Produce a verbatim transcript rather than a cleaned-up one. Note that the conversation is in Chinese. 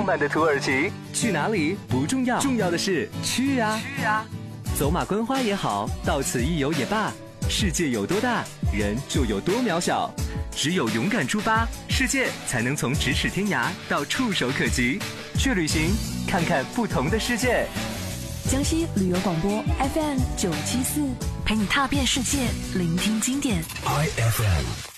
浪漫的土耳其。 去哪里不重要，重要的是去啊！ 去啊！ 走马观花也好，到此一游也罢，世界有多大，人就有多渺小。只有勇敢出发，世界才能从咫尺天涯到触手可及。去旅行，看看不同的世界。 江西旅游广播 F M 九七四，陪你踏遍世界，聆听经典。 I F M。